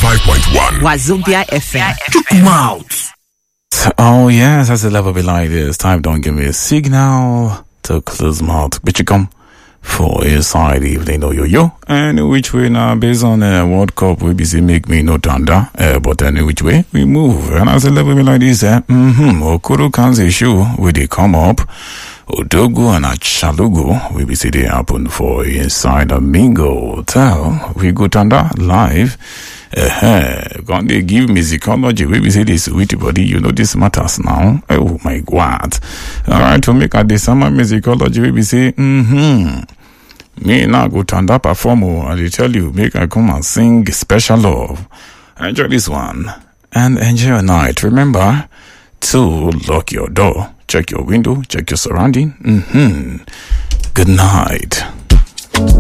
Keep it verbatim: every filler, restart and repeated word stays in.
five point one. Wazobia F M. Come out. Oh, yes, that's a level be like this. Time don't give me a signal to close mouth. But you come for inside evening, no yo yo. And which way now, based on the uh, World Cup, we busy make me no thunder. Uh, but any which way we move. And as a level be like this, eh? Mm-hmm. Okuru Kanze show where they come up. Odogo and Achalugo we be see they happen for inside a Mingo Hotel. We go thunder live. Uh-huh. Gonna they give musicology. We be say this with body. You know this matters now. Oh my God. Alright, to make a the summer musicology, we be say, mm-hmm. Me now go thunder perform and they tell you, make I come and sing Special Love. Enjoy this one. And enjoy your night. Remember to lock your door. Check your window, check your surrounding. Mm-hmm. Good night.